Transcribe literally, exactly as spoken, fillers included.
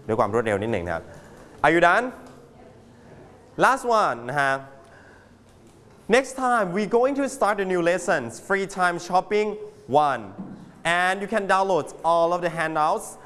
ด้วยความรวดเร็วนิดหนึ่งนะครับ Are you done last one นะฮะ next time we going to start the new lessons free time shopping one and you can download all of the handouts